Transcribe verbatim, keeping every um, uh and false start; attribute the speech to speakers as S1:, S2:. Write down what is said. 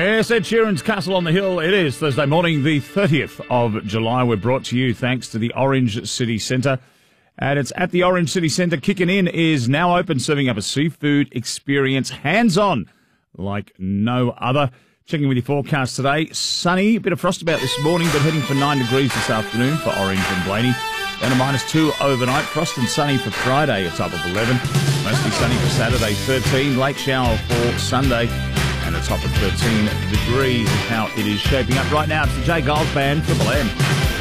S1: Yes, Ed Sheeran's Castle on the Hill. It is Thursday morning, the thirtieth of July. We're brought to you thanks to the Orange City Centre. And it's at the Orange City Centre. Kicking In is now open, serving up a seafood experience, hands-on, like no other. Checking with your forecast today. Sunny, a bit of frost about this morning, but heading for nine degrees this afternoon for Orange and Blaney. Down to minus two overnight. Frost and sunny for Friday, a top of eleven. Mostly sunny for Saturday, thirteen. Late shower for Sunday, and a top of thirteen degrees is how it is shaping up right now. It's the Jay Giles Band, Triple M.